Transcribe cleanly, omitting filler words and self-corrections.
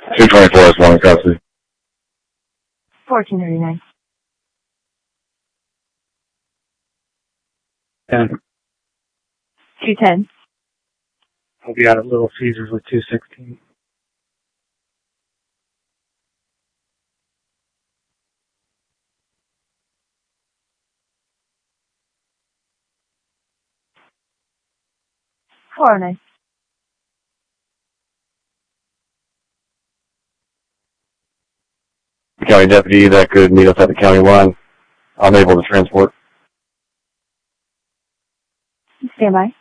224 is one in custody. 1439. 10. 210. I'll be out at Little Caesars with 216. 409. County deputy that could meet us at the county line. I'm able to transport. Stand by.